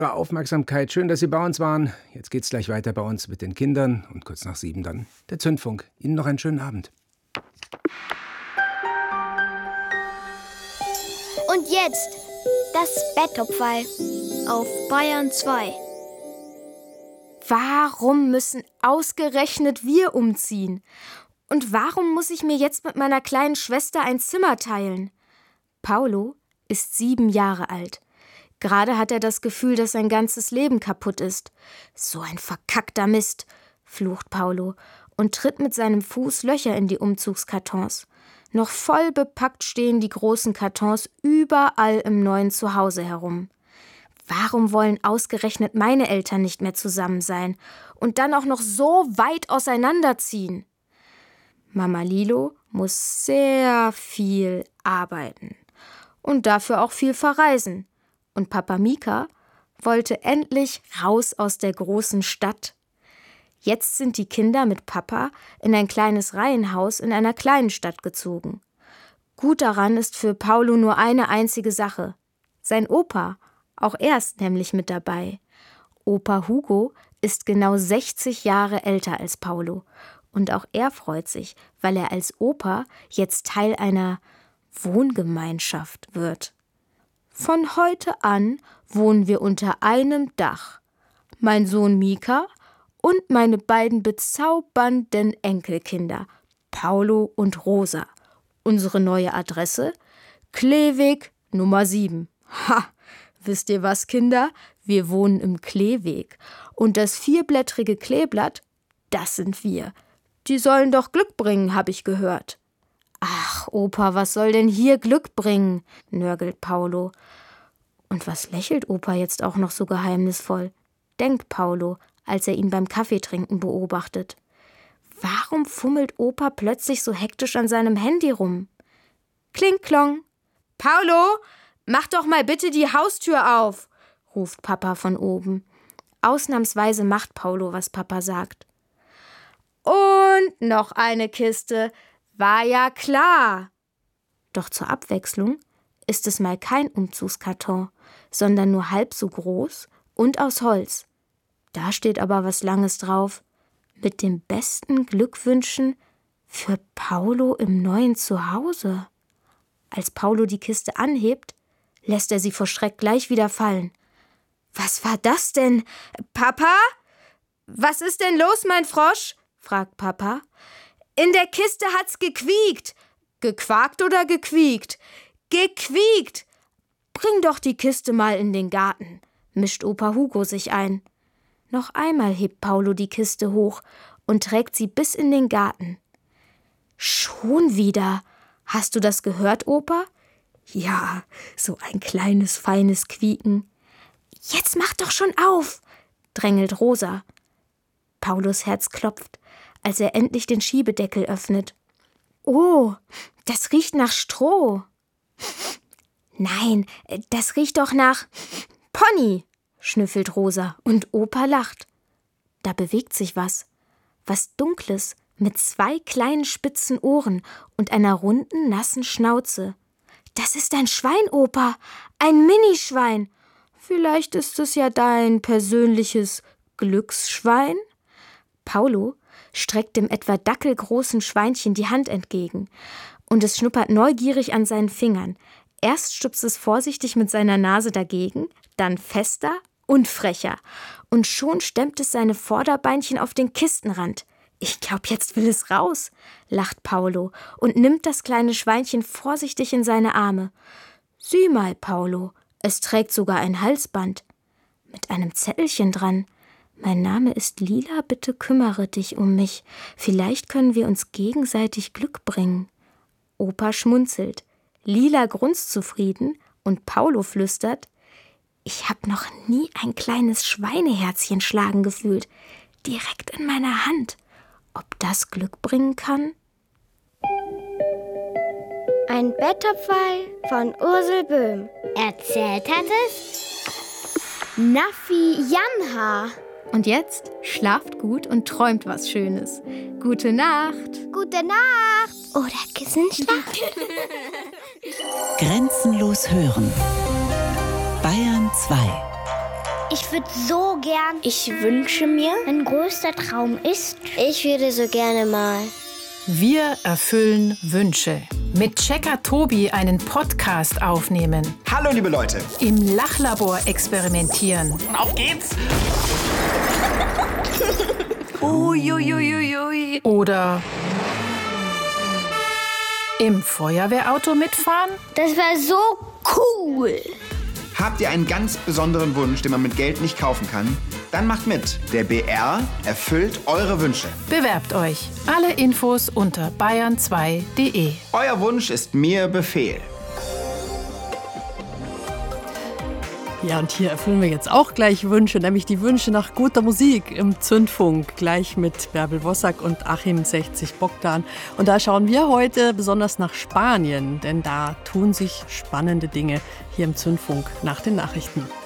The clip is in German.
Eure Aufmerksamkeit. Schön, dass Sie bei uns waren. Jetzt geht's gleich weiter bei uns mit den Kindern und kurz nach 7 dann der Zündfunk. Ihnen noch einen schönen Abend. Und jetzt das Betttopferl auf Bayern 2. Warum müssen ausgerechnet wir umziehen? Und warum muss ich mir jetzt mit meiner kleinen Schwester ein Zimmer teilen? Paulo ist 7 Jahre alt. Gerade hat er das Gefühl, dass sein ganzes Leben kaputt ist. So ein verkackter Mist, flucht Paulo und tritt mit seinem Fuß Löcher in die Umzugskartons. Noch voll bepackt stehen die großen Kartons überall im neuen Zuhause herum. Warum wollen ausgerechnet meine Eltern nicht mehr zusammen sein und dann auch noch so weit auseinanderziehen? Mama Lilo muss sehr viel arbeiten und dafür auch viel verreisen. Und Papa Mika wollte endlich raus aus der großen Stadt. Jetzt sind die Kinder mit Papa in ein kleines Reihenhaus in einer kleinen Stadt gezogen. Gut daran ist für Paulo nur eine einzige Sache. Sein Opa, auch er ist nämlich mit dabei. Opa Hugo ist genau 60 Jahre älter als Paulo. Und auch er freut sich, weil er als Opa jetzt Teil einer Wohngemeinschaft wird. Von heute an wohnen wir unter einem Dach. Mein Sohn Mika und meine beiden bezaubernden Enkelkinder, Paulo und Rosa. Unsere neue Adresse? Kleeweg Nummer 7. Ha! Wisst ihr was, Kinder? Wir wohnen im Kleeweg. Und das 4-blättrige Kleeblatt, das sind wir. Die sollen doch Glück bringen, habe ich gehört. Ach, Opa, was soll denn hier Glück bringen? Nörgelt Paulo. Und was lächelt Opa jetzt auch noch so geheimnisvoll? Denkt Paulo, als er ihn beim Kaffeetrinken beobachtet. Warum fummelt Opa plötzlich so hektisch an seinem Handy rum? Kling-klong. Paulo, mach doch mal bitte die Haustür auf, ruft Papa von oben. Ausnahmsweise macht Paulo, was Papa sagt. Und noch eine Kiste. War ja klar. Doch zur Abwechslung ist es mal kein Umzugskarton, sondern nur halb so groß und aus Holz. Da steht aber was Langes drauf. Mit den besten Glückwünschen für Paulo im neuen Zuhause. Als Paulo die Kiste anhebt, lässt er sie vor Schreck gleich wieder fallen. Was war das denn? Papa? Was ist denn los, mein Frosch? Fragt Papa. In der Kiste hat's gequiekt. Gequakt oder gequiekt? Gequiekt! Bring doch die Kiste mal in den Garten, mischt Opa Hugo sich ein. Noch einmal hebt Paulo die Kiste hoch und trägt sie bis in den Garten. Schon wieder? Hast du das gehört, Opa? Ja, so ein kleines, feines Quieken. Jetzt mach doch schon auf, drängelt Rosa. Paulos Herz klopft, als er endlich den Schiebedeckel öffnet. Oh, das riecht nach Stroh. Nein, das riecht doch nach Pony, schnüffelt Rosa und Opa lacht. Da bewegt sich was Dunkles mit 2 kleinen spitzen Ohren und einer runden, nassen Schnauze. Das ist ein Schwein, Opa, ein Minischwein. Vielleicht ist es ja dein persönliches Glücksschwein? Paulo streckt dem etwa dackelgroßen Schweinchen die Hand entgegen und es schnuppert neugierig an seinen Fingern. Erst stupst es vorsichtig mit seiner Nase dagegen, dann fester und frecher. Und schon stemmt es seine Vorderbeinchen auf den Kistenrand. Ich glaub, jetzt will es raus, lacht Paulo und nimmt das kleine Schweinchen vorsichtig in seine Arme. Sieh mal, Paulo, es trägt sogar ein Halsband. Mit einem Zettelchen dran. Mein Name ist Lila, bitte kümmere dich um mich. Vielleicht können wir uns gegenseitig Glück bringen. Opa schmunzelt. Lila grunzt zufrieden und Paulo flüstert: Ich hab noch nie ein kleines Schweineherzchen schlagen gefühlt. Direkt in meiner Hand. Ob das Glück bringen kann? Ein Betttopferl von Ursel Böhm. Erzählt hat es Naffi Janha. Und jetzt schlaft gut und träumt was Schönes. Gute Nacht. Gute Nacht. Oder Kissenschlaf. Grenzenlos hören. Bayern 2. Ich würde so gern. Ich wünsche mir, mein größter Traum ist, ich würde so gerne mal. Wir erfüllen Wünsche. Mit Checker Tobi einen Podcast aufnehmen. Hallo liebe Leute. Im Lachlabor experimentieren. Auf geht's. Uiuiuiui. Oder im Feuerwehrauto mitfahren. Das war so cool. Habt ihr einen ganz besonderen Wunsch, den man mit Geld nicht kaufen kann? Dann macht mit. Der BR erfüllt eure Wünsche. Bewerbt euch. Alle Infos unter bayern2.de. Euer Wunsch ist mir Befehl. Ja, und hier erfüllen wir jetzt auch gleich Wünsche, nämlich die Wünsche nach guter Musik im Zündfunk, gleich mit Bärbel Wossack und Achim 60 Bogdan. Und da schauen wir heute besonders nach Spanien, denn da tun sich spannende Dinge hier im Zündfunk nach den Nachrichten.